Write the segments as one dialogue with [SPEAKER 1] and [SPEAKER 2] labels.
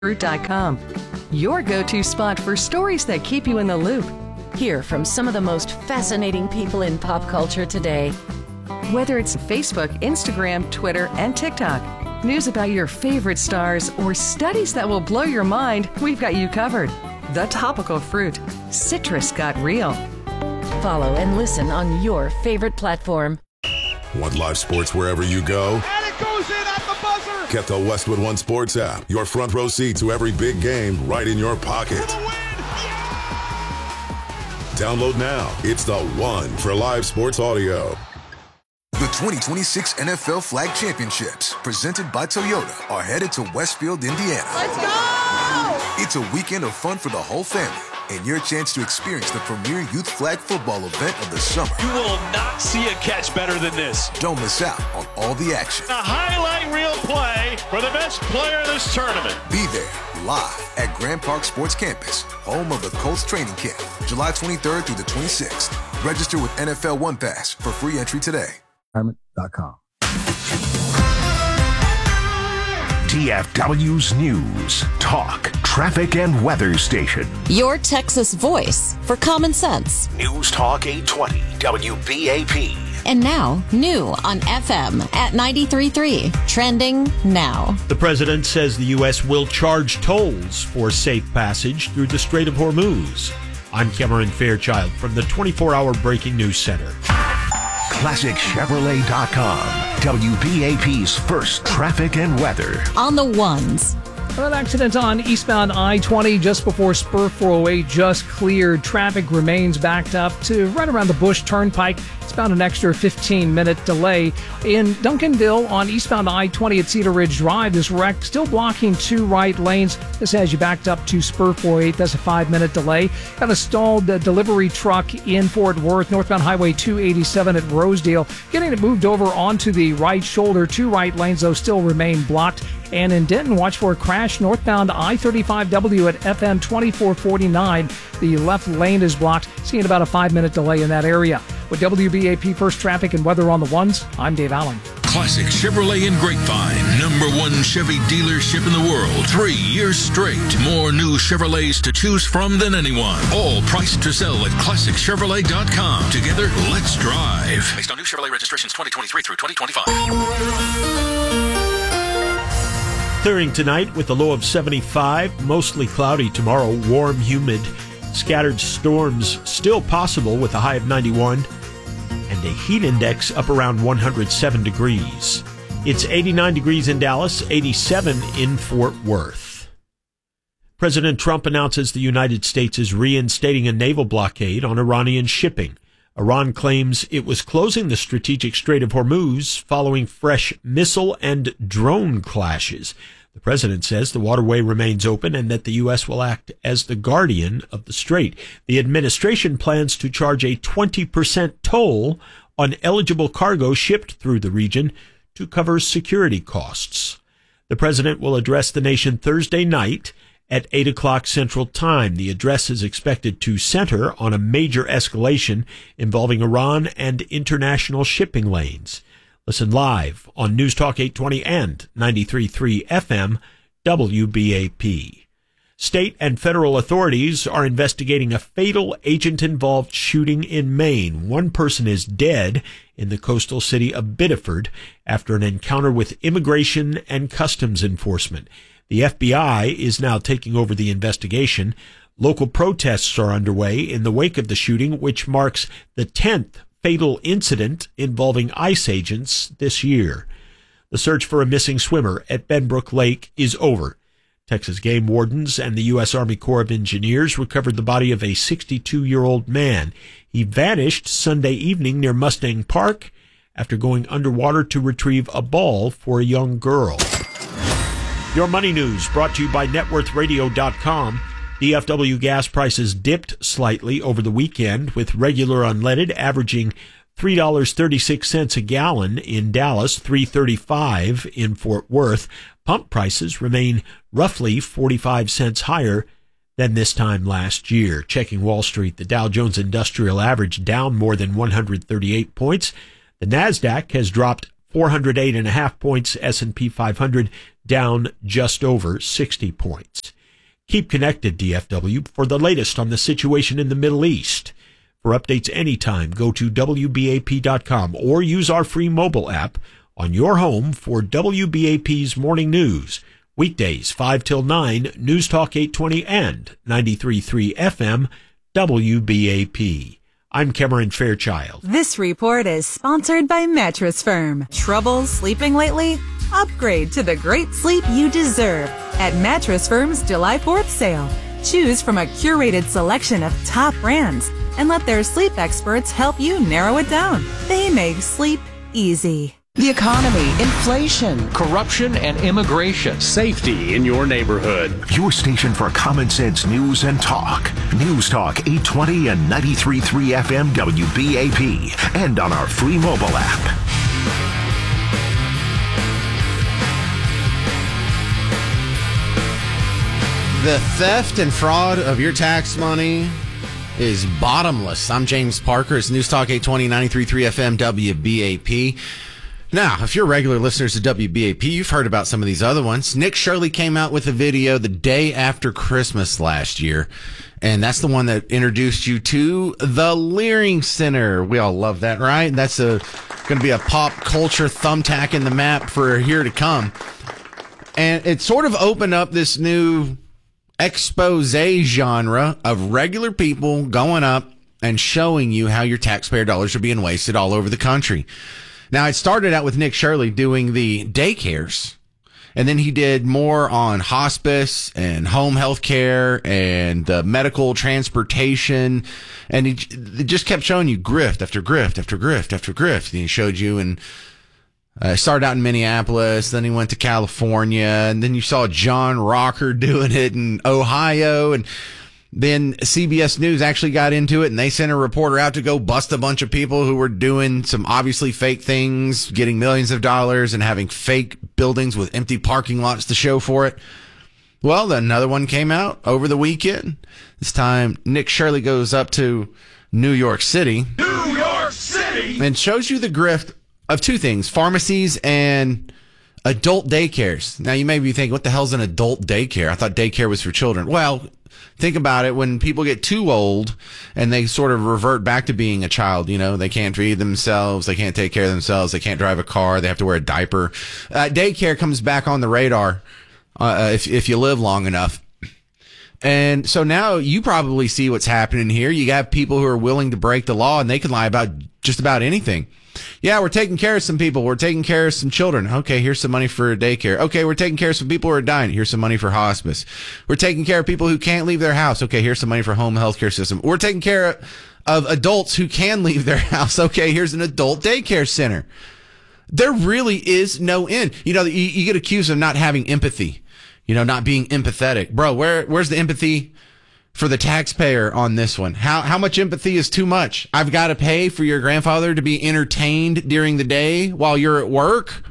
[SPEAKER 1] Fruit.com, your go-to spot for stories that keep you in the loop.
[SPEAKER 2] Hear from some of the most fascinating people in pop culture today.
[SPEAKER 1] Whether it's Facebook, Instagram, Twitter, and TikTok, news about your favorite stars, or studies that will blow your mind, we've got you covered. The Topical Fruit. Citrus got real.
[SPEAKER 2] Follow and listen on your favorite platform.
[SPEAKER 3] Want live sports wherever you go?
[SPEAKER 4] And it goes in at the buzzer!
[SPEAKER 3] Get the Westwood One Sports app. Your front row seat to every big game right in your pocket.
[SPEAKER 4] For the win!
[SPEAKER 3] Download now. It's the one for live sports audio.
[SPEAKER 5] The 2026 NFL Flag Championships, presented by Toyota, are headed to Westfield, Indiana.
[SPEAKER 4] Let's go!
[SPEAKER 5] It's a weekend of fun for the whole family and your chance to experience the premier youth flag football event of the summer.
[SPEAKER 6] You will not see a catch better than this.
[SPEAKER 5] Don't miss out on all the action.
[SPEAKER 6] A highlight reel play for the best player of this tournament.
[SPEAKER 5] Be there live at Grand Park Sports Campus, home of the Colts training camp, July 23rd through the 26th. Register with NFL One Pass for free entry today.
[SPEAKER 7] TFW's News, Talk, Traffic, and Weather Station.
[SPEAKER 8] Your Texas voice for common sense.
[SPEAKER 7] News Talk 820, WBAP.
[SPEAKER 8] And now, new on FM at 93.3. Trending now.
[SPEAKER 9] The president says the U.S. will charge tolls for safe passage through the Strait of Hormuz. I'm Cameron Fairchild from the 24-hour Breaking News Center.
[SPEAKER 7] ClassicChevrolet.com, WBAP's first traffic and weather.
[SPEAKER 8] On the ones.
[SPEAKER 10] An accident on eastbound I-20 just before Spur 408 just cleared. Traffic remains backed up to right around the Bush Turnpike. It's about an extra 15-minute delay. In Duncanville on eastbound I-20 at Cedar Ridge Drive, this wreck still blocking two right lanes. This has you backed up to Spur 408. That's a 5-minute delay. Got a stalled delivery truck in Fort Worth, northbound Highway 287 at Rosedale. Getting it moved over onto the right shoulder. Two right lanes, though, still remain blocked. And in Denton, watch for a crash northbound I-35W at FM 2449. The left lane is blocked. Seeing about a 5-minute delay in that area. With WBAP First Traffic and Weather on the Ones, I'm Dave Allen.
[SPEAKER 11] Classic Chevrolet in Grapevine, #1 Chevy dealership in the world, 3 years straight. More new Chevrolets to choose from than anyone. All priced to sell at ClassicChevrolet.com. Together, let's drive. Based on new Chevrolet registrations 2023 through 2025.
[SPEAKER 9] Clearing tonight with a low of 75, mostly cloudy tomorrow, warm, humid, scattered storms still possible with a high of 91, and a heat index up around 107 degrees. It's 89 degrees in Dallas, 87 in Fort Worth. President Trump announces the United States is reinstating a naval blockade on Iranian shipping. Iran claims it was closing the strategic Strait of Hormuz following fresh missile and drone clashes. The president says the waterway remains open and that the U.S. will act as the guardian of the strait. The administration plans to charge a 20% toll on eligible cargo shipped through the region to cover security costs. The president will address the nation Thursday night at 8 o'clock Central Time. The address is expected to center on a major escalation involving Iran and international shipping lanes. Listen live on News Talk 820 and 93.3 FM WBAP. State and federal authorities are investigating a fatal agent-involved shooting in Maine. One person is dead in the coastal city of Biddeford after an encounter with immigration and customs enforcement. The FBI is now taking over the investigation. Local protests are underway in the wake of the shooting, which marks the 10th fatal incident involving ICE agents this year. The search for a missing swimmer at Benbrook Lake is over. Texas game wardens and the U.S. Army Corps of Engineers recovered the body of a 62-year-old man. He vanished Sunday evening near Mustang Park after going underwater to retrieve a ball for a young girl. Your money news brought to you by NetWorthRadio.com. DFW gas prices dipped slightly over the weekend, with regular unleaded averaging $3.36 a gallon in Dallas, $3.35 in Fort Worth. Pump prices remain roughly 45 cents higher than this time last year. Checking Wall Street, the Dow Jones Industrial Average down more than 138 points. The NASDAQ has dropped 408.5 points. S&P 500 down just over 60 points. Keep connected, DFW, for the latest on the situation in the Middle East. For updates anytime, go to WBAP.com or use our free mobile app on your home for WBAP's morning news. Weekdays 5 till 9, News Talk 820 and 93.3 FM, WBAP. I'm Cameron Fairchild.
[SPEAKER 12] This report is sponsored by Mattress Firm. Trouble sleeping lately? Upgrade to the great sleep you deserve at Mattress Firm's July 4th sale. Choose from a curated selection of top brands and let their sleep experts help you narrow it down. They make sleep easy.
[SPEAKER 13] The economy, inflation,
[SPEAKER 14] corruption, and immigration. Safety in your neighborhood.
[SPEAKER 7] Your station for common sense news and talk. News Talk 820 and 93.3 FM WBAP. And on our free mobile app.
[SPEAKER 15] The theft and fraud of your tax money is bottomless. I'm James Parker. It's News Talk 820, 93.3 FM WBAP. Now, if you're regular listeners to WBAP, you've heard about some of these other ones. Nick Shirley came out with a video the day after Christmas last year, and that's the one that introduced you to the Leering Center. We all love that, right? That's going to be a pop culture thumbtack in the map for a year to come. And it sort of opened up this new expose genre of regular people going up and showing you how your taxpayer dollars are being wasted all over the country. Now, it started out with Nick Shirley doing the daycares, and then he did more on hospice and home health care and medical transportation, and he just kept showing you grift after grift after grift after grift. And he showed you, and started out in Minneapolis, then he went to California, and then you saw John Rocker doing it in Ohio, and then CBS News actually got into it, and they sent a reporter out to go bust a bunch of people who were doing some obviously fake things, getting millions of dollars and having fake buildings with empty parking lots to show for it. Well, then another one came out over the weekend. This time, Nick Shirley goes up to New York City.
[SPEAKER 4] New York City!
[SPEAKER 15] And shows you the grift of two things, pharmacies and adult daycares. Now, you may be thinking, what the hell's an adult daycare? I thought daycare was for children. Well, think about it. When people get too old and they sort of revert back to being a child, you know, they can't feed themselves, they can't take care of themselves, they can't drive a car, they have to wear a diaper. Daycare comes back on the radar if you live long enough. And so now you probably see what's happening here. You got people who are willing to break the law, and they can lie about just about anything. Yeah, we're taking care of some people. We're taking care of some children. Okay, here's some money for daycare. Okay, we're taking care of some people who are dying. Here's some money for hospice. We're taking care of people who can't leave their house. Okay, here's some money for home health care system. We're taking care of adults who can leave their house. Okay, here's an adult daycare center. There really is no end. You know, you get accused of not having empathy, you know, not being empathetic. Bro, where's the empathy for the taxpayer on this one? How much empathy is too much? I've got to pay for your grandfather to be entertained during the day while you're at work.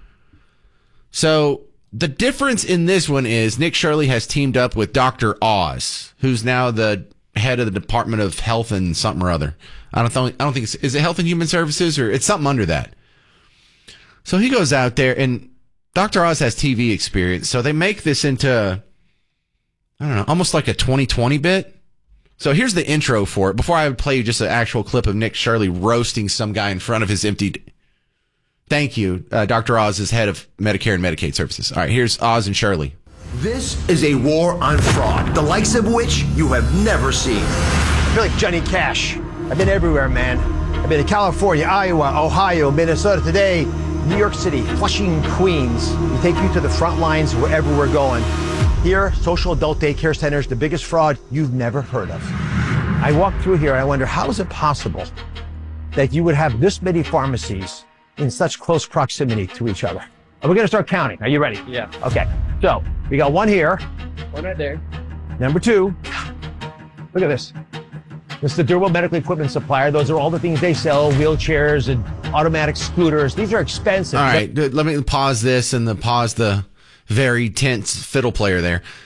[SPEAKER 15] So the difference in this one is Nick Shirley has teamed up with Dr. Oz, who's now the head of the Department of Health and something or other. I don't think is it Health and Human Services, or it's something under that. So he goes out there, and Dr. Oz has TV experience, so they make this into, I don't know, almost like a 2020 bit. So here's the intro for it. Before I would play you just an actual clip of Nick Shirley roasting some guy in front of his empty. Thank you. Dr. Oz is head of Medicare and Medicaid Services. All right, here's Oz and Shirley.
[SPEAKER 16] This is a war on fraud, the likes of which you have never seen.
[SPEAKER 17] I feel like Johnny Cash. I've been everywhere, man. I've been to California, Iowa, Ohio, Minnesota, today, New York City, Flushing, Queens. We take you to the front lines wherever we're going. Here, social adult daycare centers, the biggest fraud you've never heard of. I walk through here and I wonder, how is it possible that you would have this many pharmacies in such close proximity to each other? And we're going to start counting. Are you ready?
[SPEAKER 18] Yeah.
[SPEAKER 17] Okay. So we got one here.
[SPEAKER 18] One right there.
[SPEAKER 17] Number two. Look at this. This is the durable medical equipment supplier. Those are all the things they sell, wheelchairs and automatic scooters. These are expensive.
[SPEAKER 15] All right. Let me pause this and pause the very tense fiddle player there.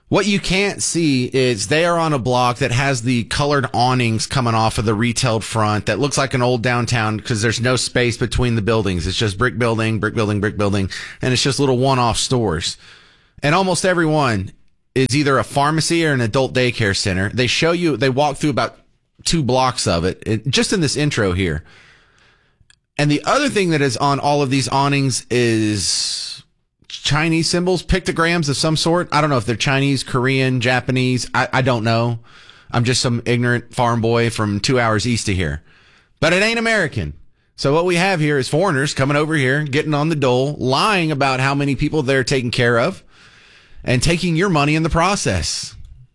[SPEAKER 15] What you can't see is they are on a block that has the colored awnings coming off of the retail front that looks like an old downtown because there's no space between the buildings. It's just brick building, and it's just little one-off stores. And almost every one is either a pharmacy or an adult daycare center. They walk through about 2 blocks of it, just in this intro here. And the other thing that is on all of these awnings is Chinese symbols, pictograms of some sort. I don't know if they're Chinese, Korean, Japanese. I don't know. I'm just some ignorant farm boy from 2 hours east of here. But it ain't American. So what we have here is foreigners coming over here, getting on the dole, lying about how many people they're taking care of, and taking your money in the process.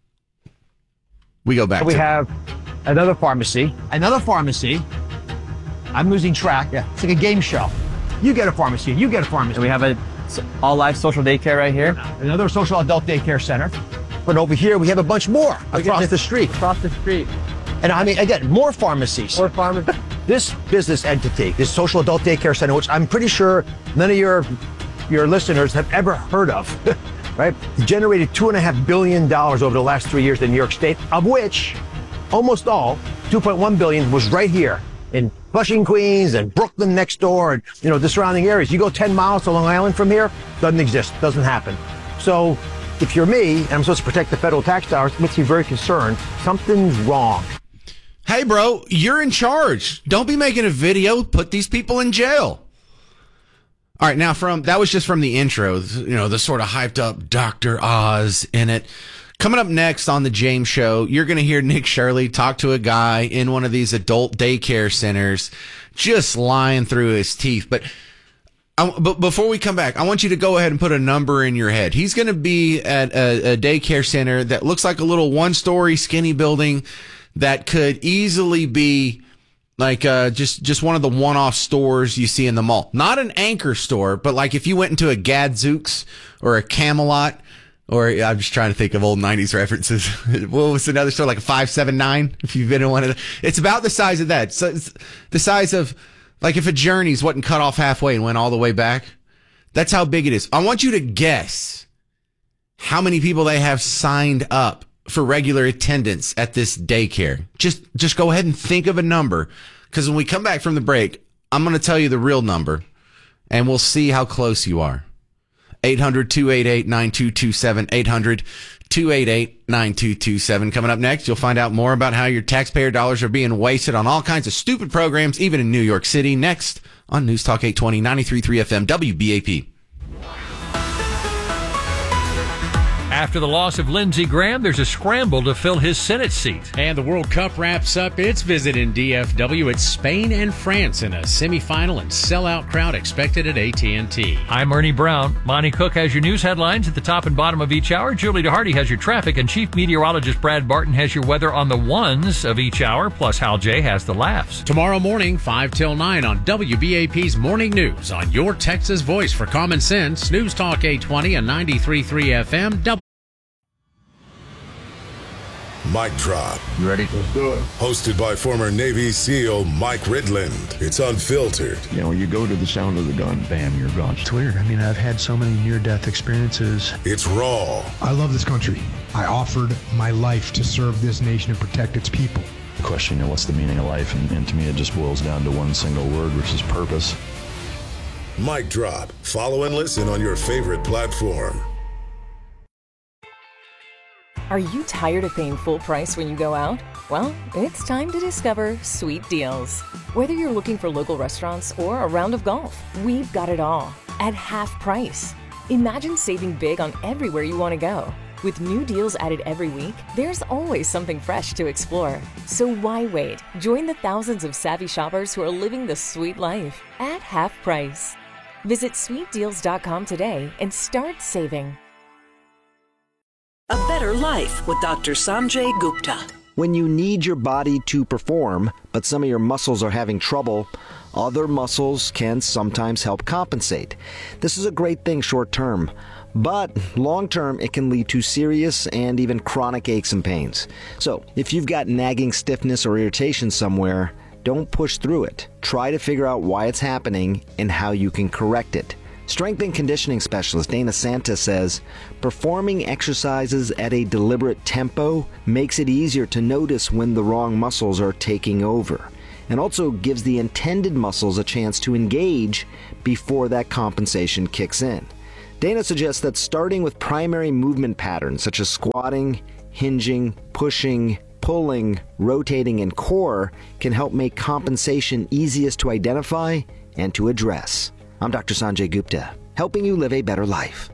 [SPEAKER 15] We go back.
[SPEAKER 17] We have another pharmacy. I'm losing track. Yeah. It's like a game show. You get a pharmacy. You get a pharmacy.
[SPEAKER 18] And we have a all-life social daycare right here.
[SPEAKER 17] Another social adult daycare center. But over here, we have a bunch more across the street. And I mean, again, more pharmacies. This business entity, this social adult daycare center, which I'm pretty sure none of your listeners have ever heard of, right? Generated $2.5 billion over the last 3 years in New York State, of which almost all, $2.1 billion, was right here in Flushing, Queens, and Brooklyn next door, and the surrounding areas. You go 10 miles to Long Island from here, doesn't exist, doesn't happen. So if you're me, and I'm supposed to protect the federal tax dollars, it makes me very concerned. Something's wrong.
[SPEAKER 15] Hey, bro, you're in charge. Don't be making a video. Put these people in jail. All right, now that was just from the intro, the sort of hyped up Dr. Oz in it. Coming up next on the James Show, you're going to hear Nick Shirley talk to a guy in one of these adult daycare centers, just lying through his teeth. But before we come back, I want you to go ahead and put a number in your head. He's going to be at a daycare center that looks like a little one-story skinny building that could easily be like just one of the one-off stores you see in the mall. Not an anchor store, but like if you went into a Gadzooks or a Camelot. Or I'm just trying to think of old 90s references. What was another store, like a 579? If you've been in one of them. It's about the size of that. So it's the size of, like if a Journeys wasn't cut off halfway and went all the way back. That's how big it is. I want you to guess how many people they have signed up for regular attendance at this daycare. Just go ahead and think of a number. Because when we come back from the break, I'm going to tell you the real number. And we'll see how close you are. 800-288-9227, 800-288-9227. Coming up next, you'll find out more about how your taxpayer dollars are being wasted on all kinds of stupid programs, even in New York City. Next on News Talk 820, 93.3 FM, WBAP.
[SPEAKER 19] After the loss of Lindsey Graham, there's a scramble to fill his Senate seat.
[SPEAKER 14] And the World Cup wraps up its visit in DFW. It's Spain and France in a semifinal and sellout crowd expected at AT&T.
[SPEAKER 19] I'm Ernie Brown. Monty Cook has your news headlines at the top and bottom of each hour. Julie DeHarty has your traffic, and Chief Meteorologist Brad Barton has your weather on the ones of each hour, plus Hal J has the laughs.
[SPEAKER 14] Tomorrow morning, 5 till 9 on WBAP's Morning News on your Texas voice for common sense. News Talk 820 and 93.3 FM.
[SPEAKER 3] Mic Drop.
[SPEAKER 20] You ready? Let's do it.
[SPEAKER 3] Hosted by former Navy SEAL Mike Ridland. It's unfiltered.
[SPEAKER 20] You go to the sound of the gun, bam, you're gone.
[SPEAKER 21] It's weird. I mean, I've had so many near-death experiences.
[SPEAKER 3] It's raw.
[SPEAKER 22] I love this country. I offered my life to serve this nation and protect its people.
[SPEAKER 20] The question, what's the meaning of life? And to me, it just boils down to one single word, which is purpose.
[SPEAKER 3] Mic Drop. Follow and listen on your favorite platform.
[SPEAKER 23] Are you tired of paying full price when you go out? Well, it's time to discover Sweet Deals. Whether you're looking for local restaurants or a round of golf, we've got it all at half price. Imagine saving big on everywhere you want to go. With new deals added every week, there's always something fresh to explore. So why wait? Join the thousands of savvy shoppers who are living the sweet life at half price. Visit sweetdeals.com today and start saving.
[SPEAKER 24] A better life with Dr. Sanjay Gupta.
[SPEAKER 25] When you need your body to perform, but some of your muscles are having trouble, other muscles can sometimes help compensate. This is a great thing short term, but long term it can lead to serious and even chronic aches and pains. So if you've got nagging stiffness or irritation somewhere, don't push through it. Try to figure out why it's happening and how you can correct it. Strength and conditioning specialist Dana Santa says performing exercises at a deliberate tempo makes it easier to notice when the wrong muscles are taking over, and also gives the intended muscles a chance to engage before that compensation kicks in. Dana suggests that starting with primary movement patterns such as squatting, hinging, pushing, pulling, rotating, and core can help make compensation easiest to identify and to address. I'm Dr. Sanjay Gupta, helping you live a better life.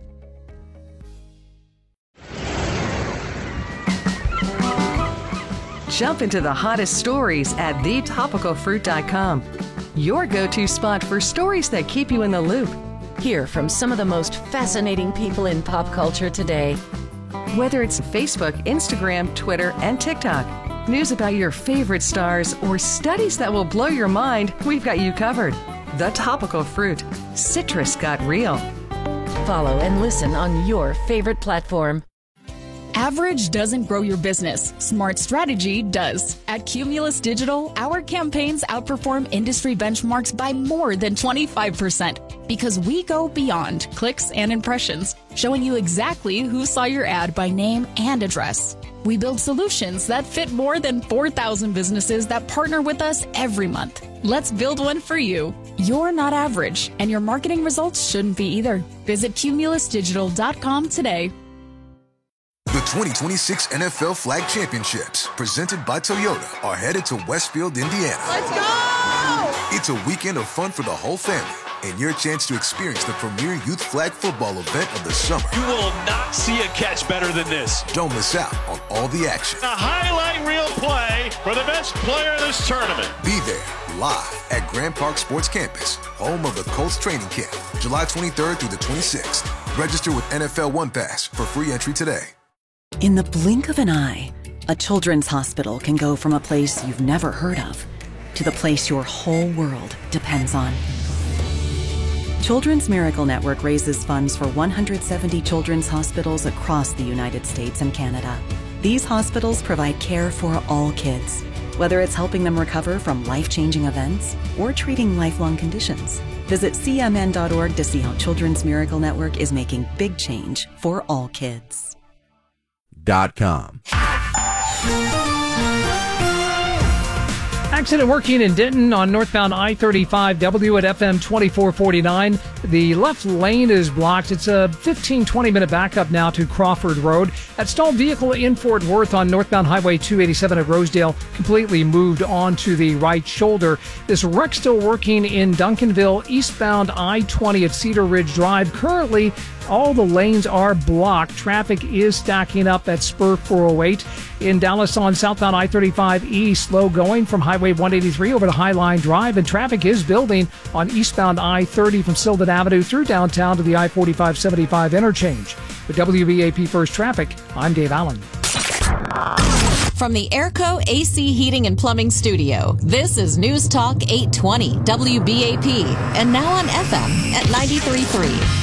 [SPEAKER 13] Jump into the hottest stories at thetopicalfruit.com. Your go-to spot for stories that keep you in the loop.
[SPEAKER 23] Hear from some of the most fascinating people in pop culture today.
[SPEAKER 13] Whether it's Facebook, Instagram, Twitter, and TikTok, news about your favorite stars, or studies that will blow your mind, we've got you covered. The Topical Fruit. Citrus got real.
[SPEAKER 23] Follow and listen on your favorite platform.
[SPEAKER 1] Average doesn't grow your business. Smart strategy does. At Cumulus Digital, our campaigns outperform industry benchmarks by more than 25% because we go beyond clicks and impressions, showing you exactly who saw your ad by name and address. We build solutions that fit more than 4,000 businesses that partner with us every month. Let's build one for you. You're not average, and your marketing results shouldn't be either. Visit cumulusdigital.com today.
[SPEAKER 2] The 2026 NFL Flag Championships, presented by Toyota, are headed to Westfield, Indiana.
[SPEAKER 4] Let's go!
[SPEAKER 2] It's a weekend of fun for the whole family and your chance to experience the premier youth flag football event of the summer.
[SPEAKER 4] You will not see a catch better than this.
[SPEAKER 2] Don't miss out on all the action.
[SPEAKER 4] A highlight reel play for the best player in this tournament.
[SPEAKER 2] Be there live at Grand Park Sports Campus, home of the Colts training camp, July 23rd through the 26th. Register with NFL One Pass for free entry today.
[SPEAKER 5] In the blink of an eye, a children's hospital can go from a place you've never heard of to the place your whole world depends on. Children's Miracle Network raises funds for 170 children's hospitals across the United States and Canada. These hospitals provide care for all kids, whether it's helping them recover from life-changing events or treating lifelong conditions. Visit cmn.org to see how Children's Miracle Network is making big change for all kids.
[SPEAKER 6] .com.
[SPEAKER 10] Accident working in Denton on northbound I-35W at FM 2449. The left lane is blocked. It's a 15-20 minute backup now to Crawford Road. That stalled vehicle in Fort Worth on northbound Highway 287 at Rosedale completely moved on to the right shoulder. This wreck still working in Duncanville, eastbound I-20 at Cedar Ridge Drive. Currently, all the lanes are blocked. Traffic is stacking up at Spur 408. In Dallas on southbound I-35E, slow going from Highway 183 over to Highline Drive, and traffic is building on eastbound I-30 from Sylvan Avenue through downtown to the I-45-75 interchange. With WBAP First Traffic, I'm Dave Allen.
[SPEAKER 8] From the Airco AC Heating and Plumbing Studio, this is News Talk 820 WBAP, and now on FM at 93.3.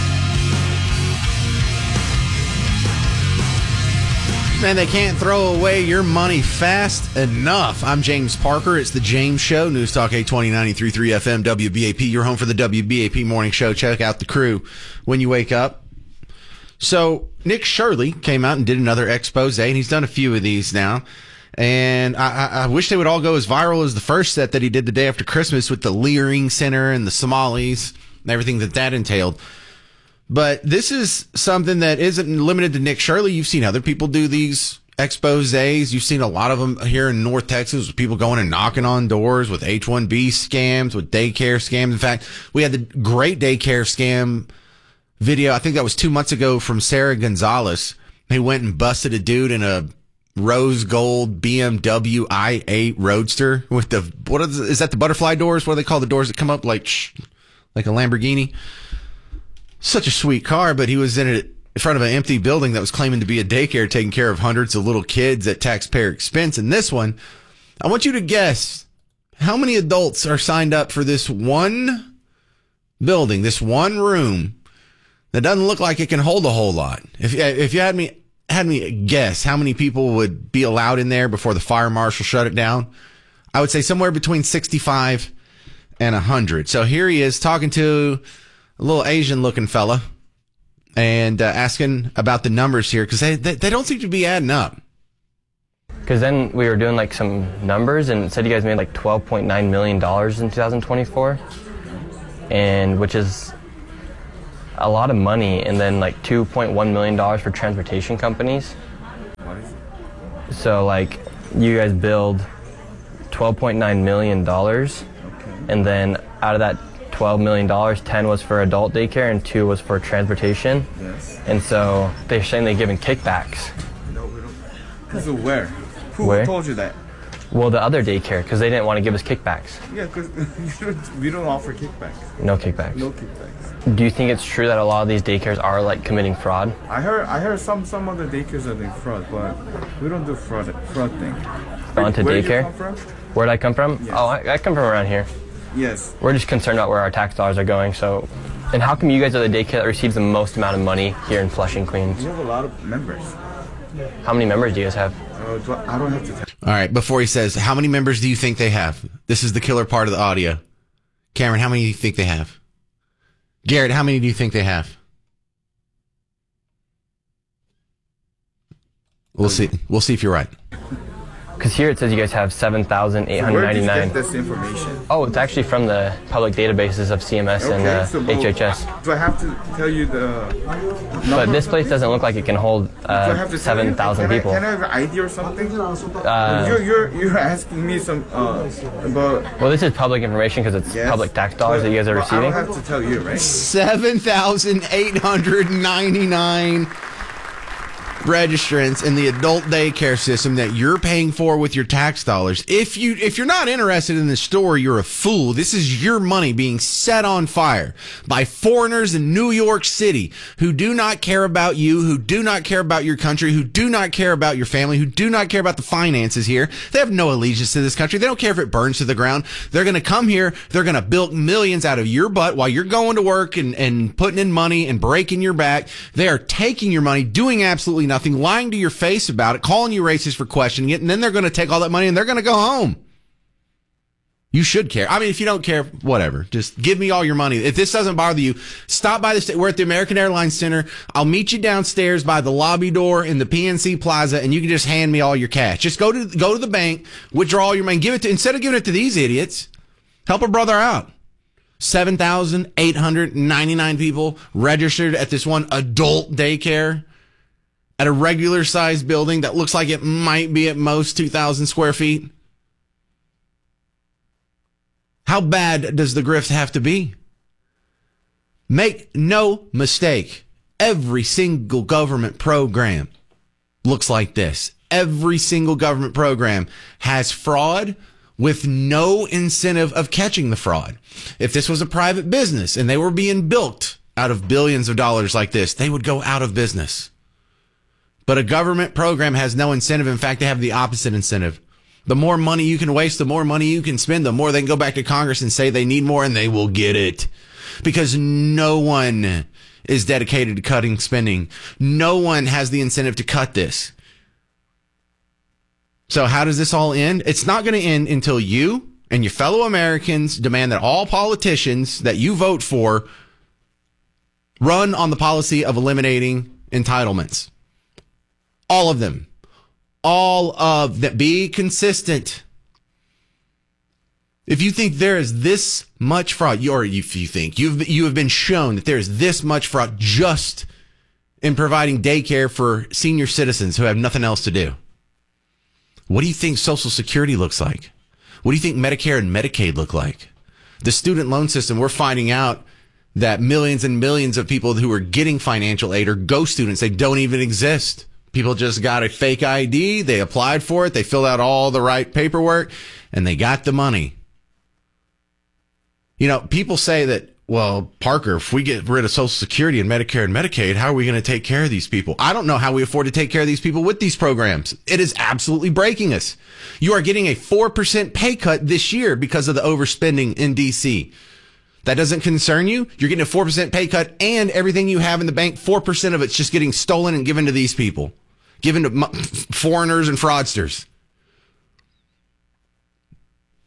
[SPEAKER 15] Man, they can't throw away your money fast enough. I'm James Parker. It's the James Show. News Talk 820 93.3 FM WBAP. Your home for the WBAP Morning Show. Check out the crew when you wake up. So Nick Shirley came out and did another expose, and he's done a few of these now. And I wish they would all go as viral as the first set that he did the day after Christmas with the Leering Center and the Somalis and everything that entailed. But this is something that isn't limited to Nick Shirley. You've seen other people do these exposés. You've seen a lot of them here in North Texas with people going and knocking on doors with H-1B scams, with daycare scams. In fact, we had the great daycare scam video. I think that was 2 months ago from Sarah Gonzalez. He went and busted a dude in a rose gold BMW i8 Roadster with the, is that the butterfly doors? What do they call the doors that come up like a Lamborghini? Such a sweet car, but he was in it in front of an empty building that was claiming to be a daycare taking care of hundreds of little kids at taxpayer expense. And this one, I want you to guess how many adults are signed up for this one building, this one room that doesn't look like it can hold a whole lot. If you had me guess how many people would be allowed in there before the fire marshal shut it down, I would say somewhere between 65 and 100. So here he is talking to a little Asian-looking fella, and asking about the numbers here because they don't seem to be adding up.
[SPEAKER 18] Because then we were doing like some numbers and it said you guys made like $12.9 million in 2024, and which is a lot of money, and then like $2.1 million for transportation companies.
[SPEAKER 7] What is it?
[SPEAKER 18] So like you guys billed $12.9 million, and then out of that $12 million, 10 was for adult daycare and 2 was for transportation.
[SPEAKER 7] Yes.
[SPEAKER 18] And so they're saying they're giving kickbacks.
[SPEAKER 7] No, we don't. So where? Who
[SPEAKER 18] Where?
[SPEAKER 7] told you that?
[SPEAKER 18] Well, the other daycare, because they didn't want to give us kickbacks.
[SPEAKER 7] Yeah, because we don't offer kickbacks.
[SPEAKER 18] No kickbacks.
[SPEAKER 7] No kickbacks.
[SPEAKER 18] Do you think it's true that a lot of these daycares are like committing fraud?
[SPEAKER 7] I heard some of the daycares are doing fraud, but we don't do fraud thing.
[SPEAKER 18] Gone to
[SPEAKER 7] Where
[SPEAKER 18] daycare?
[SPEAKER 7] Did you come from?
[SPEAKER 18] Where'd I come from?
[SPEAKER 7] Yes.
[SPEAKER 18] Oh, I come from around here.
[SPEAKER 7] Yes.
[SPEAKER 18] We're just concerned about where our tax dollars are going. So, and how come you guys are the daycare that receives the most amount of money here in Flushing, Queens?
[SPEAKER 7] We have a lot of members.
[SPEAKER 18] How many members do you guys have?
[SPEAKER 7] I don't have to tell.
[SPEAKER 15] All right, before he says, how many members do you think they have? This is the killer part of the audio. Cameron, how many do you think they have? Garrett, how many do you think they have? We'll see. We'll see if you're right.
[SPEAKER 18] Because here it says you guys have 7,899.
[SPEAKER 7] Where did you get this information?
[SPEAKER 18] Oh, it's actually from the public databases of CMS and HHS.
[SPEAKER 7] Do I have to tell you the number?
[SPEAKER 18] But this place doesn't look like it can hold 7,000 people.
[SPEAKER 7] Can I have an ID or something? You're asking me some about.
[SPEAKER 18] Well, this is public information because it's public tax dollars that you guys are receiving.
[SPEAKER 7] I don't have to tell you, right?
[SPEAKER 15] 7,899 registrants in the adult daycare system that you're paying for with your tax dollars. If you're not interested in this story, you're a fool. This is your money being set on fire by foreigners in New York City who do not care about you, who do not care about your country, who do not care about your family, who do not care about the finances here. They have no allegiance to this country. They don't care if it burns to the ground. They're going to come here. They're going to bilk millions out of your butt while you're going to work and putting in money and breaking your back. They are taking your money, doing absolutely nothing, lying to your face about it, calling you racist for questioning it, and then they're going to take all that money and they're going to go home. You should care. I mean, if you don't care, whatever. Just give me all your money. If this doesn't bother you, stop by we're at the American Airlines Center. I'll meet you downstairs by the lobby door in the PNC Plaza, and you can just hand me all your cash. Just go to the bank, withdraw all your money, instead of giving it to these idiots, help a brother out. 7,899 people registered at this one adult daycare at a regular sized building that looks like it might be at most 2,000 square feet. How bad does the grift have to be? Make no mistake. Every single government program looks like this. Every single government program has fraud with no incentive of catching the fraud. If this was a private business and they were being bilked out of billions of dollars like this, they would go out of business. But a government program has no incentive. In fact, they have the opposite incentive. The more money you can waste, the more money you can spend, the more they can go back to Congress and say they need more, and they will get it. Because no one is dedicated to cutting spending. No one has the incentive to cut this. So how does this all end? It's not going to end until you and your fellow Americans demand that all politicians that you vote for run on the policy of eliminating entitlements. All of them. All of that. Be consistent. If you think there is this much fraud, or if you think you have been shown that there is this much fraud just in providing daycare for senior citizens who have nothing else to do, what do you think Social Security looks like? What do you think Medicare and Medicaid look like? The student loan system, we're finding out that millions and millions of people who are getting financial aid are ghost students. They don't even exist. People just got a fake ID. They applied for it. They filled out all the right paperwork and they got the money. You know, people say that, well, Parker, if we get rid of Social Security and Medicare and Medicaid, how are we going to take care of these people? I don't know how we afford to take care of these people with these programs. It is absolutely breaking us. You are getting a 4% pay cut this year because of the overspending in D.C. That doesn't concern you? You're getting a 4% pay cut and everything you have in the bank, 4% of it's just getting stolen and given to these people. Given to foreigners and fraudsters.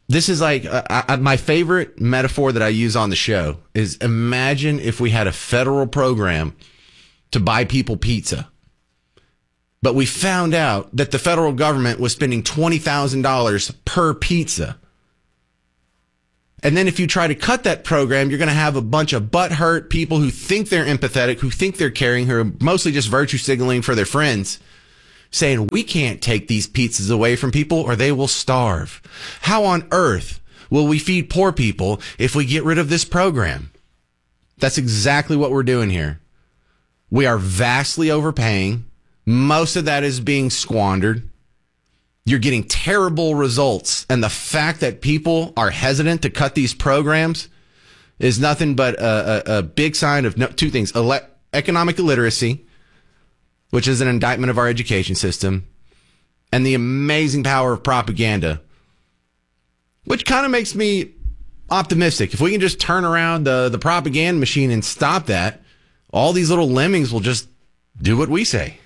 [SPEAKER 15] This is like my favorite metaphor that I use on the show is imagine if we had a federal program to buy people pizza. But we found out that the federal government was spending $20,000 per pizza. And then if you try to cut that program, you're going to have a bunch of butthurt people who think they're empathetic, who think they're caring, who are mostly just virtue signaling for their friends, saying, we can't take these pizzas away from people or they will starve. How on earth will we feed poor people if we get rid of this program? That's exactly what we're doing here. We are vastly overpaying. Most of that is being squandered. You're getting terrible results. And the fact that people are hesitant to cut these programs is nothing but a big sign of two things. Economic illiteracy, which is an indictment of our education system, and the amazing power of propaganda, which kind of makes me optimistic. If we can just turn around the propaganda machine and stop that, all these little lemmings will just do what we say.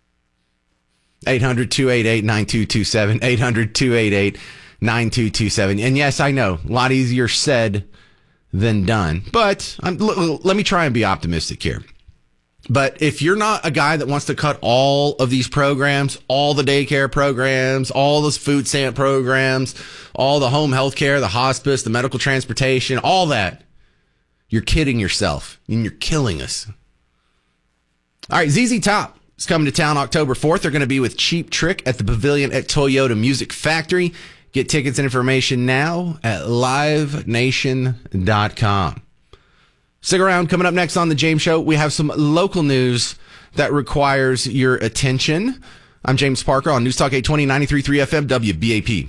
[SPEAKER 15] 800-288-9227, 800-288-9227. And yes, I know, a lot easier said than done. But let me try and be optimistic here. But if you're not a guy that wants to cut all of these programs, all the daycare programs, all those food stamp programs, all the home health care, the hospice, the medical transportation, all that, you're kidding yourself and you're killing us. All right, ZZ Top is coming to town October 4th. They're going to be with Cheap Trick at the Pavilion at Toyota Music Factory. Get tickets and information now at livenation.com. Stick around. Coming up next on The James Show, we have some local news that requires your attention. I'm James Parker on News Talk 820, 93.3 FM, WBAP.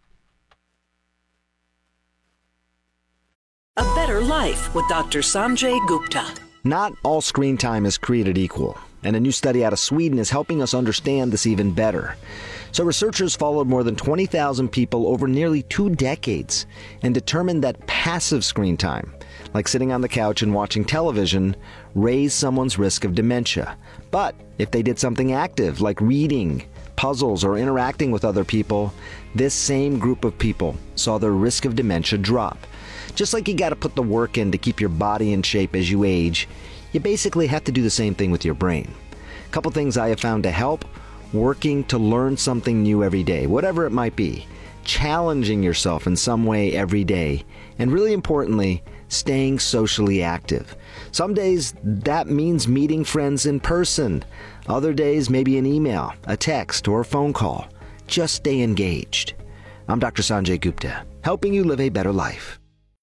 [SPEAKER 24] A Better Life with Dr. Sanjay Gupta.
[SPEAKER 25] Not all screen time is created equal, and a new study out of Sweden is helping us understand this even better. So researchers followed more than 20,000 people over nearly 2 decades and determined that passive screen time, like sitting on the couch and watching television, raised someone's risk of dementia. But if they did something active, like reading, puzzles, or interacting with other people, this same group of people saw their risk of dementia drop. Just like you got to put the work in to keep your body in shape as you age, you basically have to do the same thing with your brain. A couple things I have found to help: working to learn something new every day, whatever it might be, challenging yourself in some way every day, and really importantly, staying socially active. Some days that means meeting friends in person. Other days maybe an email, a text, or a phone call. Just stay engaged. I'm Dr. Sanjay Gupta, helping you live a better life.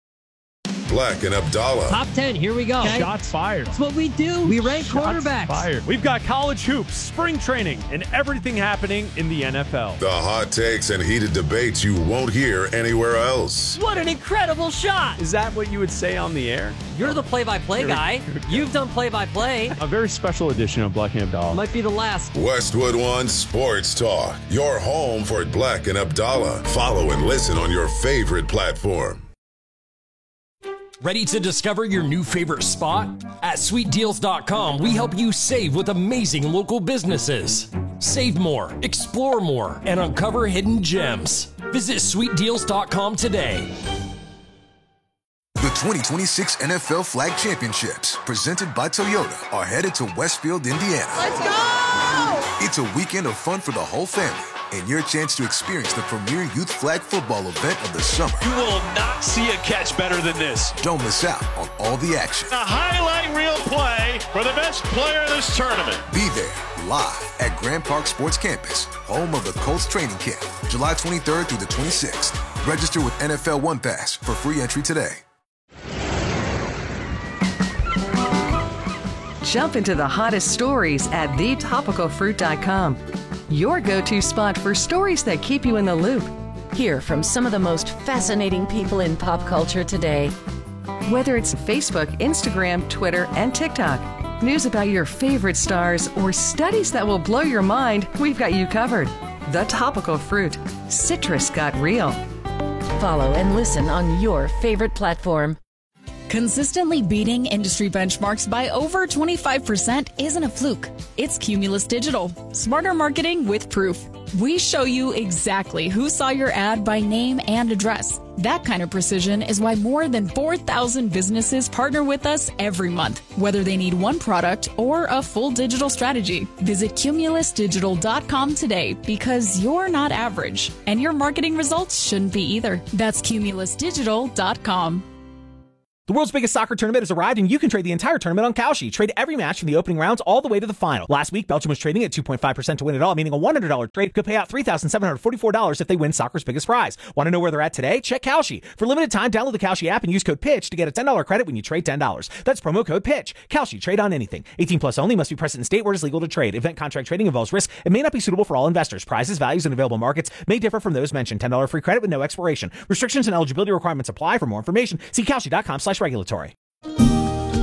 [SPEAKER 3] Black and Abdallah.
[SPEAKER 9] Top 10, here we go. Okay.
[SPEAKER 11] Shots fired.
[SPEAKER 9] That's what we do. We rank quarterbacks.
[SPEAKER 11] Fired. We've got college hoops, spring training, and everything happening in the NFL.
[SPEAKER 3] The hot takes and heated debates you won't hear anywhere else.
[SPEAKER 9] What an incredible shot.
[SPEAKER 11] Is that what you would say on the air?
[SPEAKER 9] You're the play-by-play guy. You've done play-by-play.
[SPEAKER 11] A very special edition of Black and Abdallah.
[SPEAKER 9] Might be the last.
[SPEAKER 3] Westwood One Sports Talk. Your home for Black and Abdallah. Follow and listen on your favorite platform.
[SPEAKER 12] Ready to discover your new favorite spot? At sweetdeals.com, we help you save with amazing local businesses. Save more, explore more, and uncover hidden gems. Visit sweetdeals.com today.
[SPEAKER 2] The 2026 NFL Flag Championships, presented by Toyota, are headed to Westfield, Indiana.
[SPEAKER 16] Let's go!
[SPEAKER 2] It's a weekend of fun for the whole family, and your chance to experience the premier youth flag football event of the summer.
[SPEAKER 4] You will not see a catch better than this.
[SPEAKER 2] Don't miss out on all the action.
[SPEAKER 4] A highlight reel play for the best player in this tournament.
[SPEAKER 2] Be there live at Grand Park Sports Campus, home of the Colts training camp, July 23rd through the 26th. Register with NFL One Pass for free entry today.
[SPEAKER 13] Jump into the hottest stories at thetopicalfruit.com. Your go-to spot for stories that keep you in the loop.
[SPEAKER 23] Hear from some of the most fascinating people in pop culture today.
[SPEAKER 13] Whether it's Facebook, Instagram, Twitter, and TikTok, news about your favorite stars, or studies that will blow your mind, we've got you covered. The Topical Fruit. Citrus got real.
[SPEAKER 23] Follow and listen on your favorite platform.
[SPEAKER 1] Consistently beating industry benchmarks by over 25% isn't a fluke. It's Cumulus Digital. Smarter marketing with proof. We show you exactly who saw your ad by name and address. That kind of precision is why more than 4,000 businesses partner with us every month, whether they need one product or a full digital strategy. Visit cumulusdigital.com today because you're not average, and your marketing results shouldn't be either. That's cumulusdigital.com.
[SPEAKER 14] The world's biggest soccer tournament has arrived, and you can trade the entire tournament on Kalshi. Trade every match from the opening rounds all the way to the final. Last week, Belgium was trading at 2.5% to win it all, meaning a $100 trade could pay out $3,744 if they win soccer's biggest prize. Want to know where they're at today? Check Kalshi. For limited time, download the Kalshi app and use code PITCH to get a $10 credit when you trade $10. That's promo code PITCH. Kalshi. Trade on anything. 18 plus only. Must be present in state where it is legal to trade. Event contract trading involves risk and may not be suitable for all investors. Prizes, values, and available markets may differ from those mentioned. $10 free credit with no expiration. Restrictions and eligibility requirements apply. For more information, see Kalshi.com/regulatory.